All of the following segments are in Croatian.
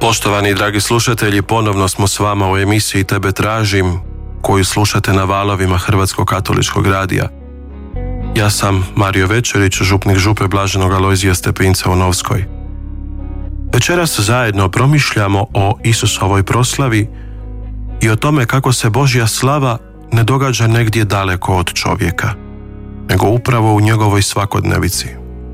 Poštovani dragi slušatelji, ponovno smo s vama u emisiji Tebe tražim, koju slušate na valovima Hrvatskog katoličkog radija. Ja sam Mario Večerić, župnik župe Blaženog Alojzija Stepinca u Novskoj. Večeras zajedno promišljamo o Isusovoj proslavi i o tome kako se Božja slava ne događa negdje daleko od čovjeka, nego upravo u njegovoj svakodnevici.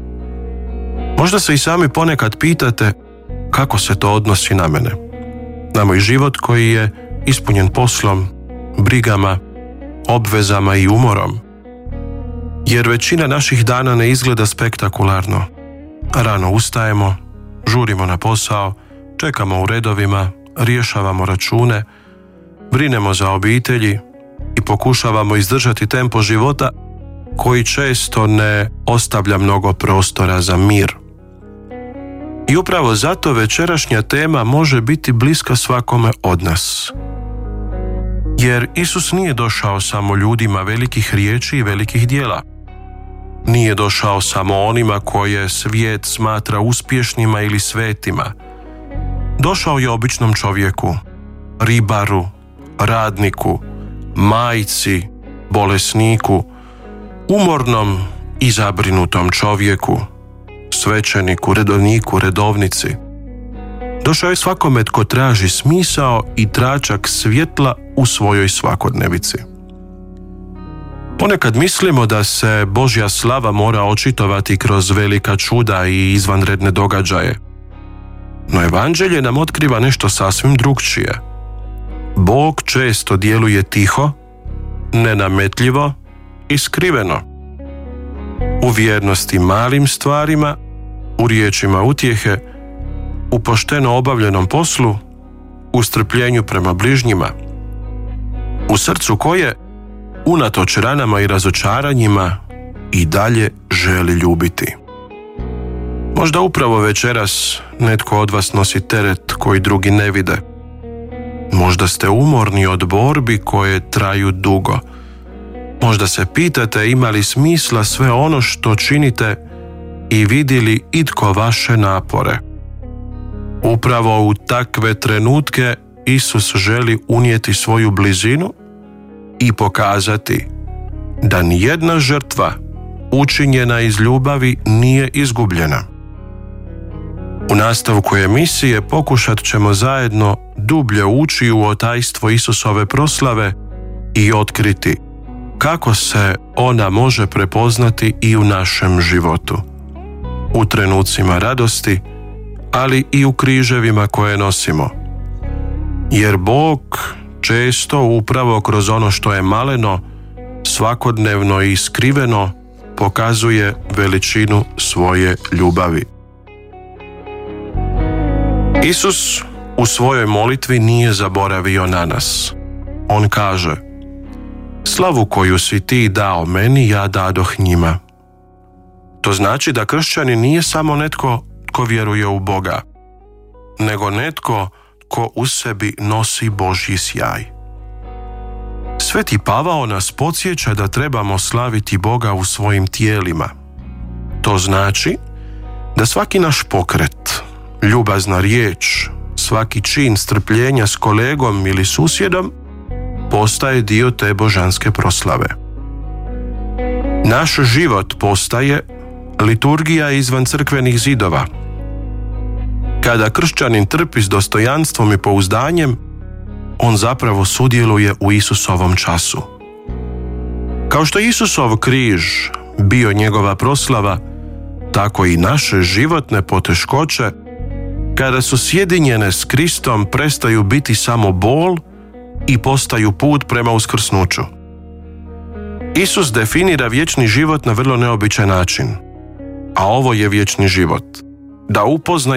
Možda se i sami ponekad pitate kako se to odnosi na mene, na moj život koji je ispunjen poslom, brigama, obvezama i umorom. Jer većina naših dana ne izgleda spektakularno. Rano ustajemo, žurimo na posao, čekamo u redovima, rješavamo račune, brinemo za obitelji i pokušavamo izdržati tempo života koji često ne ostavlja mnogo prostora za mir. I upravo zato večerašnja tema može biti bliska svakome od nas. Jer Isus nije došao samo ljudima velikih riječi i velikih djela. Nije došao samo onima koje svijet smatra uspješnima ili svetima. Došao je običnom čovjeku, ribaru, radniku, majci, bolesniku, umornom i zabrinutom čovjeku, svećeniku, redovniku, redovnici. Došao je svakome tko traži smisao i tračak svjetla u svojoj svakodnevici. Ponekad mislimo da se Božja slava mora očitovati kroz velika čuda i izvanredne događaje. No evanđelje nam otkriva nešto sasvim drukčije. Bog često djeluje tiho, nenametljivo i skriveno. U vjernosti malim stvarima, u riječima utjehe, u pošteno obavljenom poslu, u strpljenju prema bližnjima, u srcu koje, unatoč ranama i razočaranjima, i dalje želi ljubiti. Možda upravo večeras netko od vas nosi teret koji drugi ne vide. Možda ste umorni od borbi koje traju dugo. Možda se pitate ima li smisla sve ono što činite i vidi li itko vaše napore. Upravo u takve trenutke Isus želi unijeti svoju blizinu i pokazati da nijedna žrtva učinjena iz ljubavi nije izgubljena. U nastavku emisije pokušat ćemo zajedno dublje ući u tajstvo Isusove proslave i otkriti kako se ona može prepoznati i u našem životu. U trenucima radosti, ali i u križevima koje nosimo. Jer Bog često upravo kroz ono što je maleno, svakodnevno i skriveno pokazuje veličinu svoje ljubavi. Isus u svojoj molitvi nije zaboravio na nas. On kaže: slavu koju si ti dao meni, ja dadoh njima. To znači da kršćanin nije samo netko tko vjeruje u Boga, nego netko tko u sebi nosi Božji sjaj. Sveti Pavao nas podsjeća da trebamo slaviti Boga u svojim tijelima. To znači da svaki naš pokret, ljubazna riječ, svaki čin strpljenja s kolegom ili susjedom postaje dio te božanske proslave. Naš život postaje liturgija izvan crkvenih zidova. Kada kršćanin trpi s dostojanstvom i pouzdanjem, on zapravo sudjeluje u Isusovom času. Kao što Isusov križ bio njegova proslava, tako i naše životne poteškoće, kada su sjedinjene s Kristom, prestaju biti samo bol i postaju put prema uskrsnuću. Isus definira vječni život na vrlo neobičan način, a ovo je vječni život: da upozna